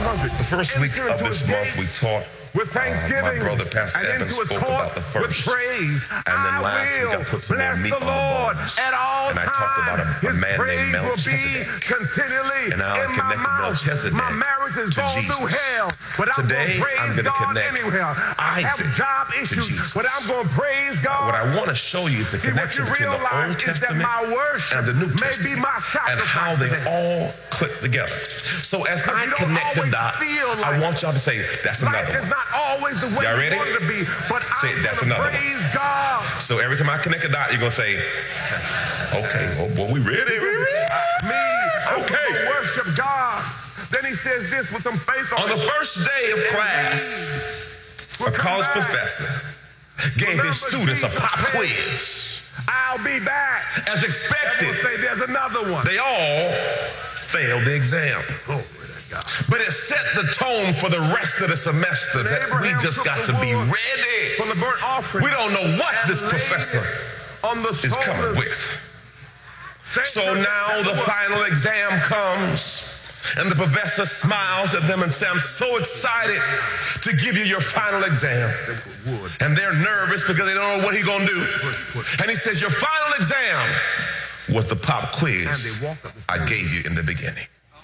The first week of this month, we taught with thanksgiving, my brother Pastor Evans spoke about the first, praise. And then last week I put some more meat on the bones, at all and I talked about a man named Melchizedek, and how I connected Melchizedek to Jesus. Today I'm going to connect Isaac to Jesus. But I'm going to praise God. What I want to show you is the connection between the Old Testament and the New Testament, and how they all click together. So as I connect the dot, I want y'all to say, that's another one. Not always the way y'all ready? You want it to be, but say, that's another one. God. So every time I connect a dot, you're going to say, okay, oh boy, we ready? Okay. Worship God. Then he says this with some faith on the first day of class, a college professor gave his students a pop quiz. I'll be back. As expected, say there's another one. They all failed the exam. But it set the tone for the rest of the semester that we just got to be ready. From the burnt offering. We don't know what this professor is coming with. So now the final exam comes, and the professor smiles at them and says, I'm so excited to give you your final exam. And they're nervous because they don't know what he's going to do. And he says, your final exam was the pop quiz I gave you in the beginning.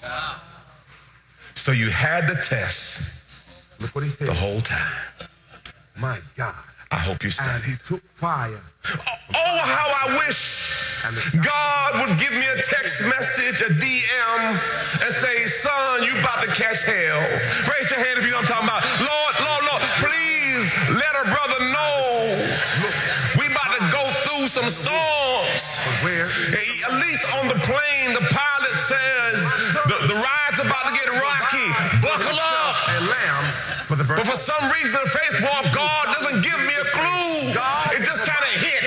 So you had the test the whole time. My God. I hope you studied. And he took fire. Oh, how I wish God would give me a text message, a DM, and say, son, you about to catch hell. Raise your hand if you know what I'm talking about. Lord, please let a brother know we about to go through some storms. At least on the plane, the pilot says the ride's about to get rocky. Buckle up. But for some reason, the faith walk, God doesn't give me a clue. It just kind of hit.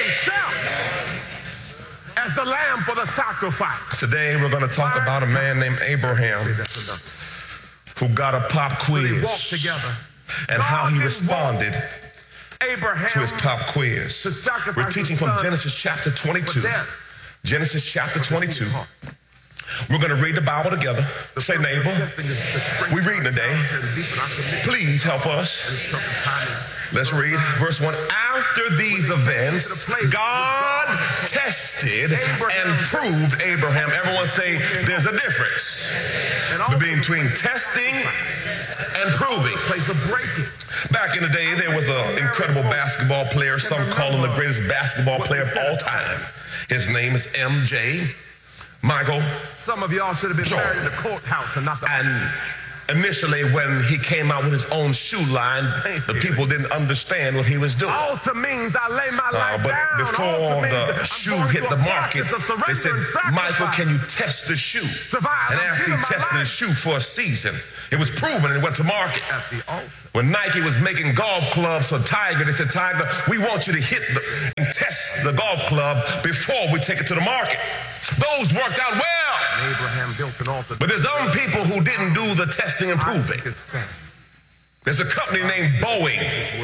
As the lamb for the sacrifice. Today, we're going to talk about a man named Abraham who got a pop quiz and how he responded to his pop quiz. We're teaching from Genesis chapter 22. Genesis chapter 22. We're going to read the Bible together. Say, neighbor, we reading today. Please help us. Let's read verse 1. After these events, God tested and proved Abraham. Everyone say, there's a difference between testing and proving. Back in the day, there was an incredible basketball player. Some call him the greatest basketball player of all time. His name is MJ. Michael. Some of y'all should have been married in the courthouse and not the. And initially, when he came out with his own shoe line, the people didn't understand what he was doing. Altar means I lay my life but down. before the shoe hit the market, they said, Michael, can you test the shoe? And after he tested the shoe for a season, it was proven and it went to market. When Nike was making golf clubs for Tiger, they said, Tiger, we want you to hit and test the golf club before we take it to the market. Those worked out well. Abraham built an altar. But there's some people who didn't do the testing and proving. There's a company named Boeing.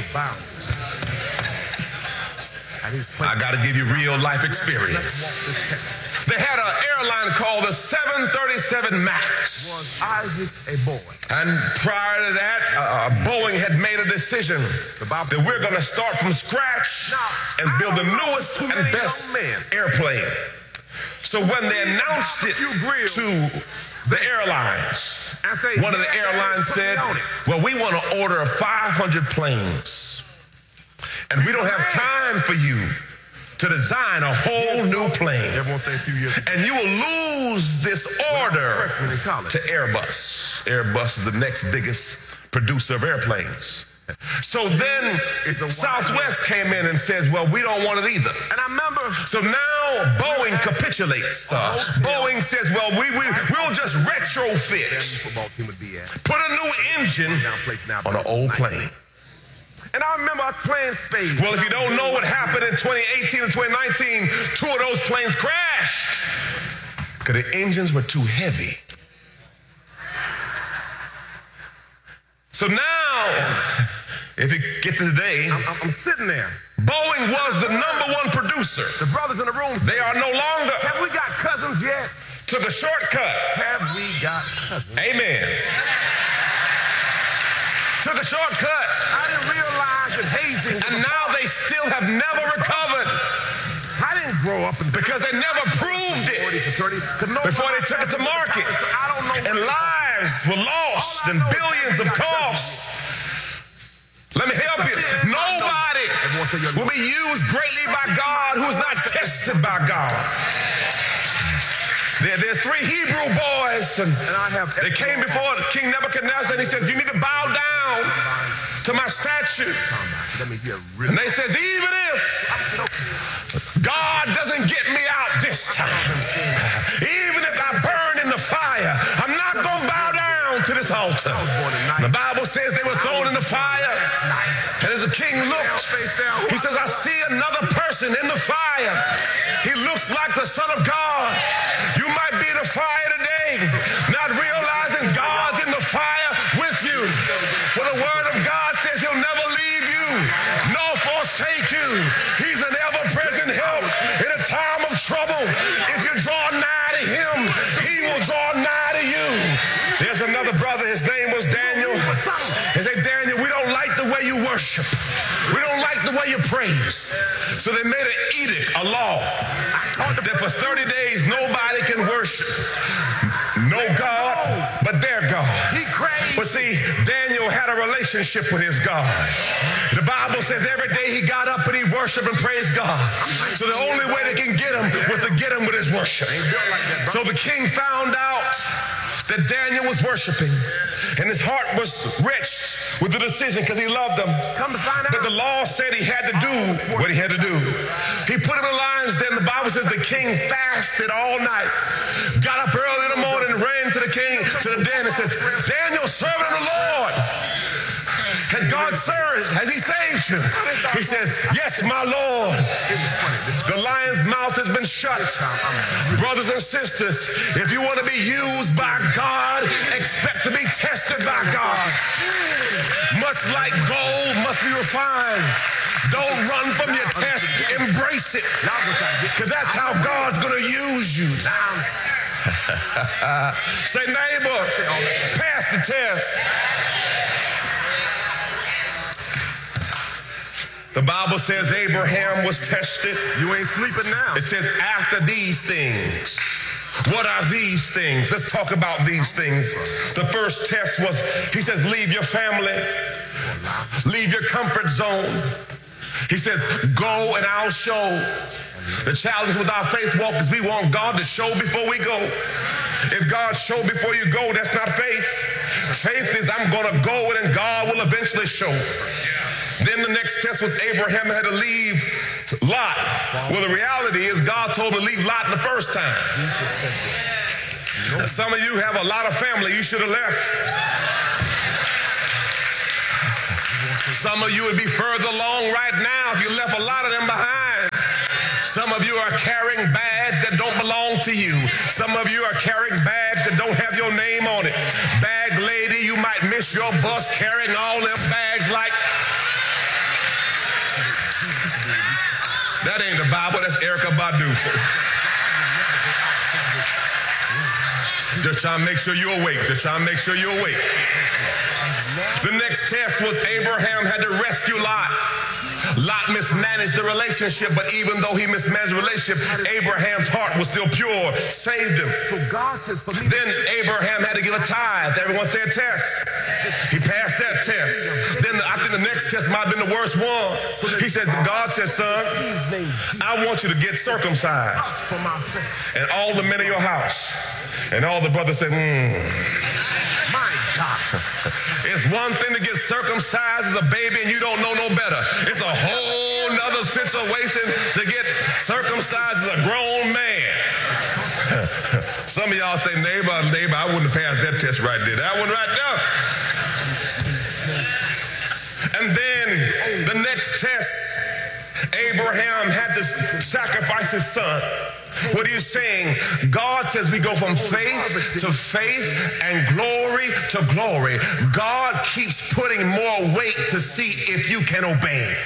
I got to give you real life experience. They had an airline called the 737 MAX. Was Isaac a boy? And prior to that, Boeing had made a decision that we're going to start from scratch and build the newest and best airplane. So when they announced it to the airlines, one of the airlines said, well, we want to order 500 planes. And we don't have time for you to design a whole new plane. And you will lose this order to Airbus. Airbus is the next biggest producer of airplanes. So then Southwest came in and says, well, we don't want it either. And I remember. So now Boeing capitulates. Boeing says, well, we'll just retrofit. Put a new engine on an old plane. And I remember I was playing space. Well, if you don't know what happened in 2018 and 2019, two of those planes crashed because the engines were too heavy. So now, if you get to today, I'm sitting there. Boeing was the #1 producer. The brothers in the room. They are no longer. Have we got cousins yet? Took a shortcut. Have we got cousins? Amen. took a shortcut. I didn't realize that hazing. And now they still have never recovered. I didn't grow up in because they never proved it before they took it to market. And lives were lost and billions of costs. Let me help you. Nobody will be used greatly by God who is not tested by God. There's 3 Hebrew boys, and they came before King Nebuchadnezzar, and he says, you need to bow down to my statue. And they said, even if God doesn't get me out this time, even if I burn in the fire, I'm not going to bow down to this altar. The Bible says they were thrown in the fire, and as the king looked, he says, I see another person in the fire. He looks like the Son of God. You might be in the fire today, not realizing God's in the fire with you. For the word of God says he'll never leave you, nor forsake you. He's an ever-present help in a time of trouble. If you draw nigh to him, he will draw nigh to you. There's another brother, his name was Daniel. He said, Daniel, we don't like the way you worship. We don't like the way you praise. So they made an edict, a law, that for 30 days nobody can worship no God but their God. But see, Daniel had a relationship with his God. The Bible says every day he got up and he worshiped and praised God. So the only way they can get him was to get him with his worship. So the king found out that Daniel was worshiping, and his heart was wretched with the decision because he loved them. But the law said he had to do what he had to do. He put him in the lions den. The Bible says the king fasted all night, got up early in the morning and ran to the king, to the den, and says, Daniel, servant of the Lord, has God served? Has he saved you? He says, yes, my Lord. The lion's mouth has been shut. Brothers and sisters, if you want to be used by God, expect to be tested by God. Much like gold must be refined. Don't run from your test. Embrace it. Because that's how God's going to use you. Say, neighbor, pass the test. The Bible says Abraham was tested. You ain't sleeping now. It says after these things. What are these things? Let's talk about these things. The first test was, he says, leave your family. Leave your comfort zone. He says, go and I'll show. The challenge with our faith walk is we want God to show before we go. If God show before you go, that's not faith. Faith is I'm going to go and then God will eventually show. Then the next test was Abraham had to leave Lot. Well, the reality is God told him to leave Lot the first time. Now, some of you have a lot of family you should have left. Some of you would be further along right now if you left a lot of them behind. Some of you are carrying bags that don't belong to you. Some of you are carrying bags that don't have your name on it. Bag lady, you might miss your bus carrying all them bags like... That ain't the Bible, that's Erykah Badu. Just trying to make sure you're awake. Just trying to make sure you're awake. The next test was Abraham had to rescue Lot. Lot mismanaged the relationship, but even though he mismanaged the relationship, Abraham's heart was still pure, saved him. Then Abraham had to give a tithe. Everyone say a test. He passed that test. Then I think the next test might have been the worst one. He says, God says, son, I want you to get circumcised. And all the men of your house. And all the brothers said, It's one thing to get circumcised as a baby and you don't know no better. It's a whole nother situation to get circumcised as a grown man. Some of y'all say, neighbor, I wouldn't have passed that test right there. That one right there. And then the next test, Abraham had to sacrifice his son. What he's saying, God says we go from faith to faith and glory to glory. God keeps putting more weight to see if you can obey.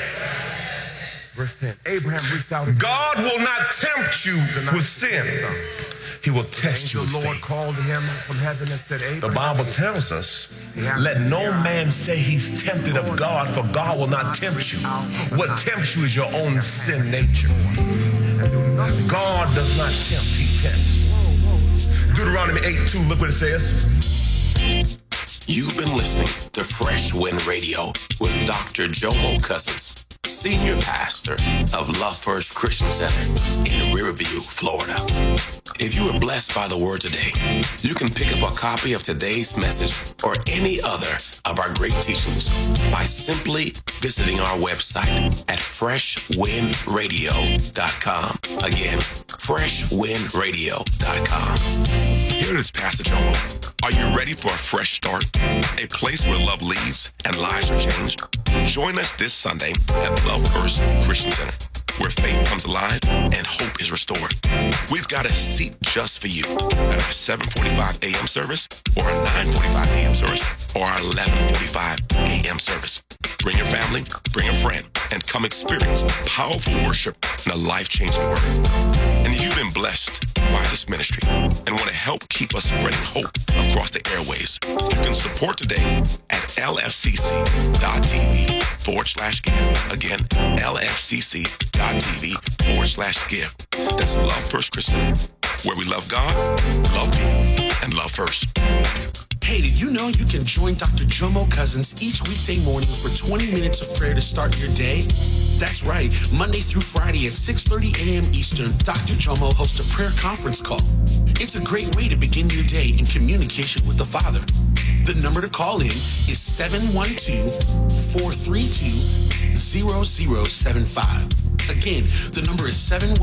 Verse 10, Abraham reached out. God will not tempt you with sin. he will test you with The Lord faith. called him from heaven and said, Abraham, The Bible tells us, let no man say he's tempted of God, for God will not tempt you. What tempts you is your own sin nature. God does not tempt, he tests. Deuteronomy 8:2, look what it says. You've been listening to Fresh Wind Radio with Dr. Jomo Cousins, Senior Pastor of Love First Christian Center in Riverview, Florida. If you were blessed by the word today, you can pick up a copy of today's message or any other of our great teachings by simply visiting our website at freshwindradio.com. Again, freshwindradio.com. Here it is, Pastor Jomo. Are you ready for a fresh start? A place where love leads and lives are changed? Join us this Sunday at Love First Christian Center, where faith comes alive and hope is restored. We've got a seat just for you at our 7:45 a.m. service or our 9:45 a.m. service or our 11:45 a.m. service. Bring your family, bring a friend, and come experience powerful worship and a life-changing word. And if you've been blessed by this ministry and want to help keep us spreading hope across the airways, you can support today at lfcc.tv/give. Again, lfcc.tv/give. That's Love First Christian, where we love God, love people, and love first. Hey, did you know you can join Dr. Jomo Cousins each weekday morning for 20 minutes of prayer to start your day? That's right. Monday through Friday at 6:30 a.m. Eastern, Dr. Jomo hosts a prayer conference call. It's a great way to begin your day in communication with the Father. The number to call in is 712-432-0075. Again, the number is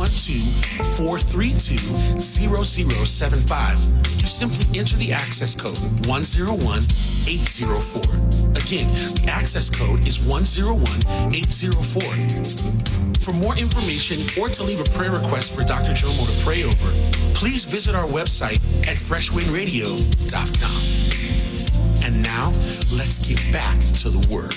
712-432-0075. You simply enter the access code 101804. Again, the access code is 101804. For more information or to leave a prayer request for Dr. Jomo to pray over, please visit our website at freshwindradio.com. And now, let's get back to the Word.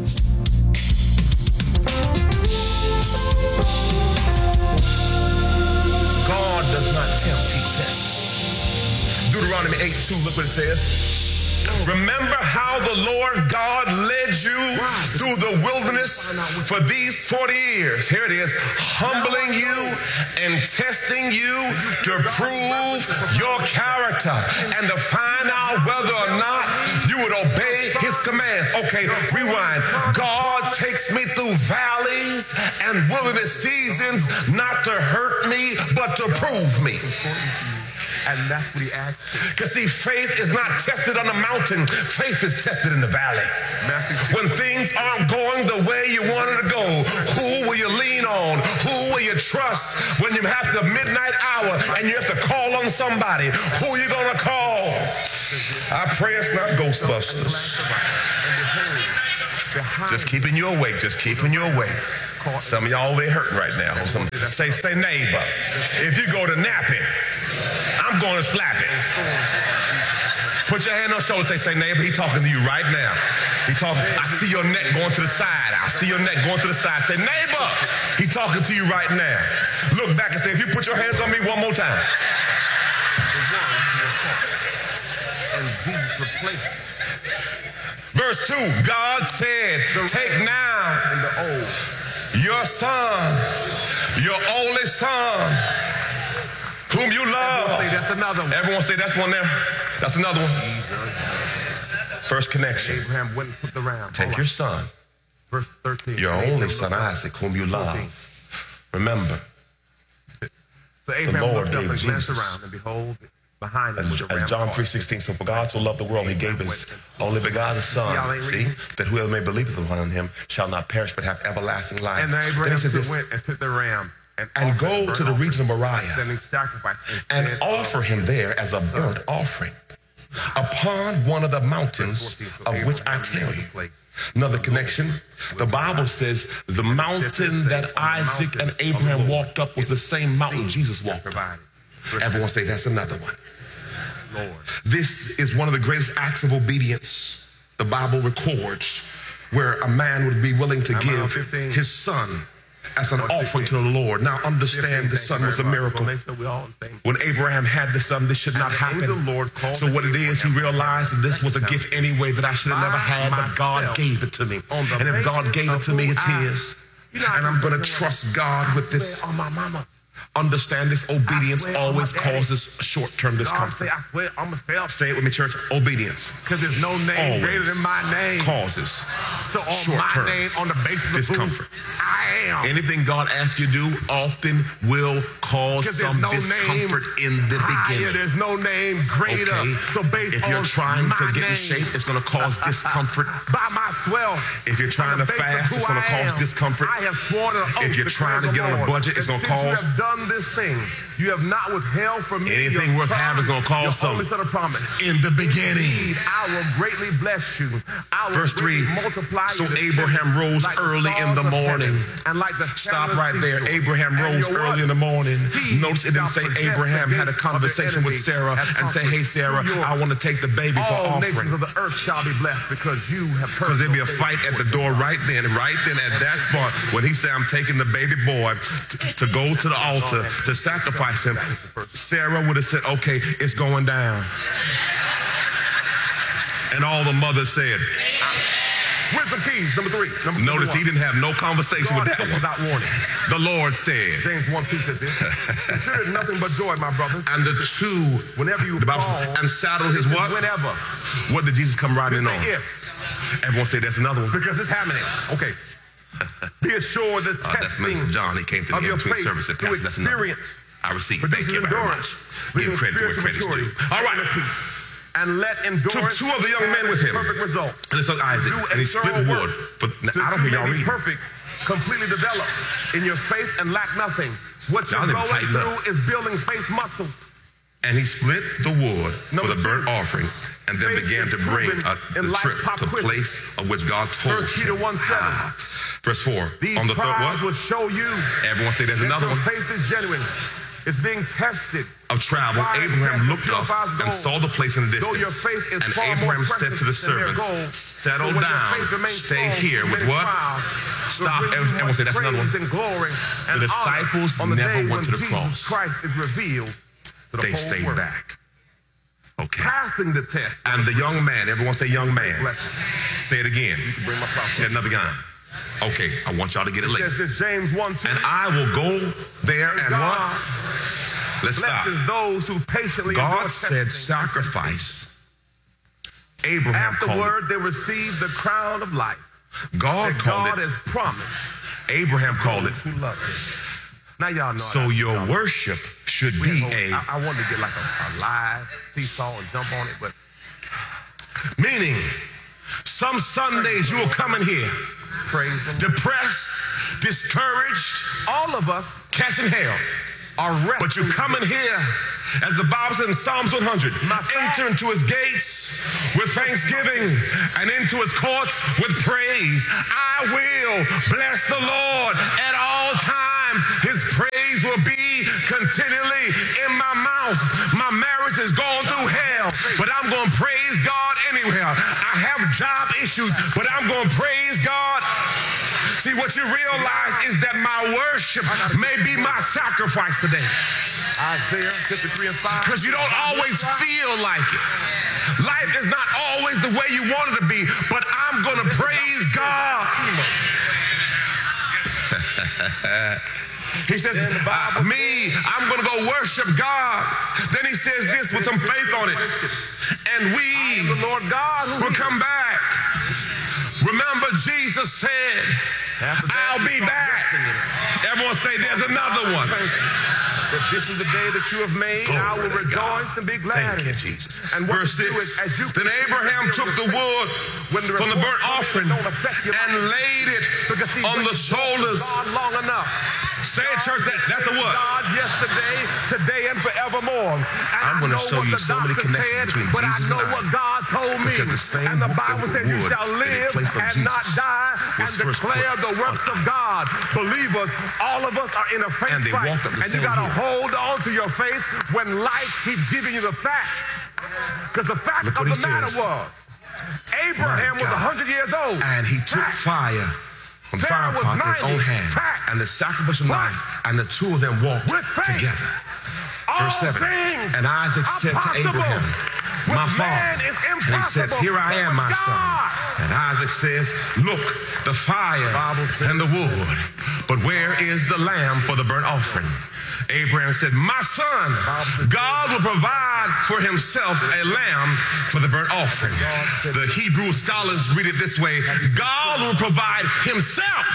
God does not tempt, he tests. Deuteronomy 8:2, look what it says. Remember how the Lord God led you through the wilderness for these 40 years. Here it is, humbling you and testing you to prove your character and to find out whether or not you would obey his commands. Okay, rewind. God takes me through valleys and wilderness seasons not to hurt me, but to prove me. And that's what he asked. Because see, faith is not tested on the mountain. Faith is tested in the valley. When things aren't going the way you wanted to go, who will you lean on? Who will you trust when you have the midnight hour and you have to call on somebody? Who are you going to call? I pray it's not Ghostbusters. Just keeping you awake. Just keeping you awake. Some of y'all over there hurting right now. Say neighbor. If you go to napping, I'm going to slap it. Put your hand on the shoulder. Say neighbor, he talking to you right now. He talking. I see your neck going to the side. I see your neck going to the side. Say neighbor, he talking to you right now. Look back and say, if you put your hands on me one more time. And Jesus replaced it. Verse 2, God said, take now your son, your only son, whom you love. That's another one. Everyone say that's one there. That's another one. First connection. Abraham went and put the ram. Take your son, Verse 13. your only son Isaac, whom you love. Remember, So Abraham Lord looked up gave and glanced Jesus. around, and behold, behind him was a ram. as John caught. 3:16, so for God so loved the world, he gave his only begotten son, see, that whoever may believe upon him shall not perish but have everlasting life. And Then Abraham he says this, went and took the ram and offered go burnt to the offering, region of Moriah sending sacrifice and instead offer of him there as a burnt offering upon one of the mountains 14. So of which I Abraham tell named you. the place. Another connection. The Bible says the mountain that Isaac and Abraham walked up was the same mountain Jesus walked up. Provided. Everyone say that's another one. Lord. This is one of the greatest acts of obedience the Bible records, where a man would be willing to Am I on give 15? his son as an offering to the Lord. Now understand the son was a miracle. When Abraham had the son, this should not happen. So what it is, he realized that this was a gift anyway that I should have never had, but God gave it to me. And if God gave it to me, it's his. And I'm going to trust God with this. Understand this, obedience always causes short-term discomfort. Say it with me, church. Obedience. Because there's no name greater than my name. Causes so on short-term my name, on the basis of discomfort. I am. Anything God asks you to do often will cause some discomfort in the beginning. There's no name greater. Okay. So based if you're on trying to get name, in shape, it's going to cause discomfort. By myself. If you're trying to fast, it's going to cause discomfort. I have sworn an oath. If you're trying to get on a budget, it's going to cause. You have done this thing. You have not withheld from me. Anything worth having is going to cause some. In the beginning. I will greatly bless you. I will Verse 3. multiply So you Abraham rose early in the morning. And like the Stop right there. Abraham rose early in the morning. Notice it didn't say Abraham had a conversation with Sarah and say, hey, Sarah, I want to take the baby for all offering. nations of the earth shall be blessed because you have heard. Because there'd be a fight at the door right then at that spot, when he said, I'm taking the baby boy to go to the altar to sacrifice him. Sarah would have said, okay, it's going down. And all the mothers said, where's the keys? Number 3. Notice he didn't have no conversation with that one. Without warning. The Lord said. James 1:2 says this. Consider it nothing but joy, my brothers. And the two, whenever you the Bible fall, says, and saddle his what? Whenever. What did Jesus come riding on? If. Everyone say that's another one. Because it's happening. Okay. Be assured that that's Minister John. He came to me in between services. That's another. I received. Thank you very much. Give credit where credit's due. All right. And let endurance took 2 of the young men with him. Perfect result. And it's Isaac. And he split wood. But I don't hear y'all reading. Perfect, completely developed in your faith and lack nothing. What you're going through is building faith muscles. And he split the wood for the burnt offering and then began to bring the trip to the place of which God told him. Verse 4. On the third what? Will show you. Everyone say there's another one. Faith is genuine. It's being tested. Of travel, Abraham looked up and saw the place in the distance. And Abraham said to the servants, settle down, stay here with what? Stop. Everyone say that's another one. The disciples never went to the cross. Christ is revealed. They stayed back. Okay. Passing the test. And the young man, everyone say young man. Say it again. Say another guy. Okay, I want y'all to get it later. James 1:2. And I will go there and what? Let's stop. Those who patiently God said sacrifice. Abraham called it. Afterward, they received the crown of life. God called it. God has promised. Abraham called it. Now y'all know. So your worship should be I wanted to get like a live seesaw and jump on it, but. Meaning, some Sundays you will come in here depressed, discouraged, all of us catching hell. But you come in here, as the Bible says in Psalms 100, enter into his gates with thanksgiving and into his courts with praise. I will bless the Lord at all times. His praise will be continually in my mouth. My marriage is going through hell, but I'm going to praise God anywhere. I have job issues, but I'm going to praise God. See, what you realize is that my worship may be my sacrifice today. Isaiah 53:5. Because you don't always feel like it. Life is not always the way you want it to be, but I'm going to praise God. He says, I'm going to go worship God. Then he says this with some faith on it. And we the Lord God will come back. Remember, Jesus said, I'll be back. Everyone say, there's another one. That this is the day that you have made. Glory, I will rejoice and be glad. Thank you, Jesus. And verse 6. Then Abraham took the wood from the burnt offering and laid it on the shoulders. Long enough. Say it, church. That's a what? God yesterday, today, and forevermore. I'm going to show you so many connections between Jesus and I. But I know what God told me. Because the same and the Bible says you shall live and not die and declare the works of God. Believers, all of us are in a faith fight. And you got to hold on to your faith when life keeps giving you the facts. Because the fact of the matter was, Abraham was 100 years old. And he took fire from the fire pot in his own hand, and the sacrificial knife, and the two of them walked together. Verse 7, and Isaac said to Abraham, my father, and he says, here I am, my son. And Isaac says, look, the fire and the wood, but where is the lamb for the burnt offering? Abraham said, my son, God will provide for himself a lamb for the burnt offering. The Hebrew scholars read it this way, God will provide himself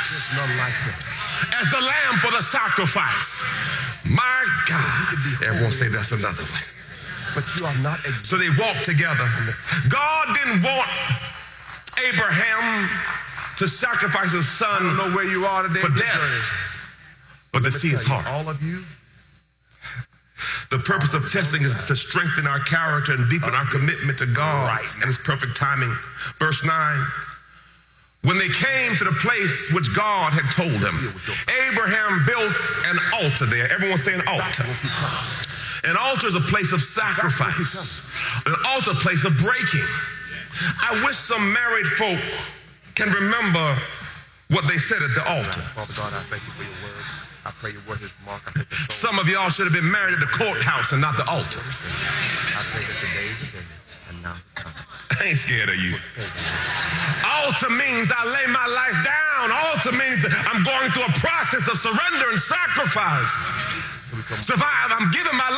as the lamb for the sacrifice. My God. Everyone say that's another way. But you are not. So they walked together. God didn't want Abraham to sacrifice his son I don't know where you are today for death, but to see his heart. All of you. The purpose of testing is to strengthen our character and deepen our commitment to God and his perfect timing. Verse 9. When they came to the place which God had told them, Abraham built an altar there. Everyone say an altar. An altar is a place of sacrifice. An altar, a place of breaking. I wish some married folk can remember what they said at the altar. Father God, I thank you for your word. I pray your word is marked. Some of y'all should have been married at the courthouse and not the altar. I pray that the days are ended and now come. I ain't scared of you. Altar means I lay my life down. Altar means I'm going through a process of surrender and sacrifice. Survive. I'm giving my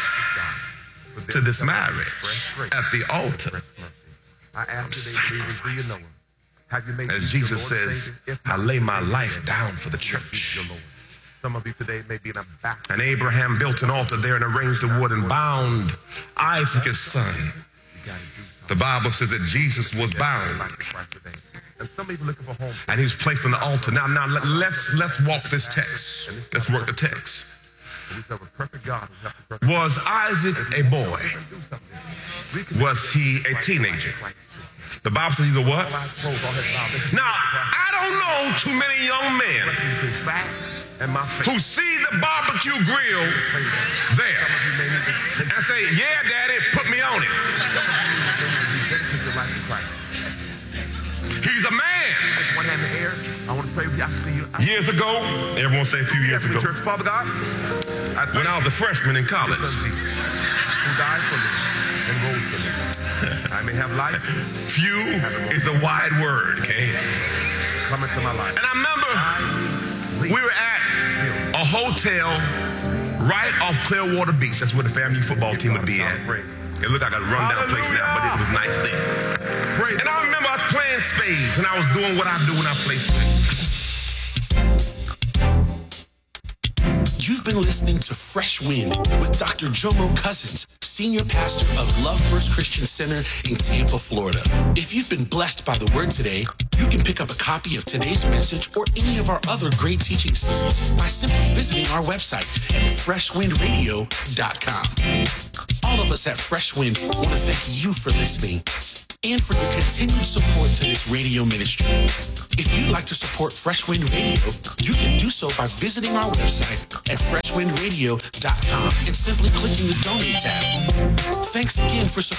life to this marriage at the altar. I ask you, do you know him? Have you made As Jesus says, I lay my life down for the church. Some of you today may be in a back. And Abraham built an altar there and arranged the wood and bound Isaac his son. The Bible says that Jesus was bound. And some people looking for home. And he was placed on the altar. Now let's walk this text. Let's work the text. We serve a perfect God. Was Isaac a boy? Was he a teenager? The Bible says he's a what? Now, I don't know too many young men who see the barbecue grill there and say, yeah, Daddy, put me on it. He's a man. Years ago, everyone say a few years ago, Father God, when I was a freshman in college, who died for me and rose for me. I may have life. Few is a wide word, okay? Come into my life. And I remember we were at a hotel right off Clearwater Beach. That's where the FAMU football team would be at. It looked like a rundown place now, but it was nice then. And I remember I was playing spades, and I was doing what I do when I play spades. You've been listening to Fresh Wind with Dr. Jomo Cousins, Senior Pastor of Love First Christian Center in Tampa, Florida. If you've been blessed by the word today, you can pick up a copy of today's message or any of our other great teaching series by simply visiting our website at freshwindradio.com. All of us at Fresh Wind want to thank you for listening and for your continued support to this radio ministry. If you'd like to support Fresh Wind Radio, you can do so by visiting our website at freshwindradio.com and simply clicking the donate tab. Thanks again for supporting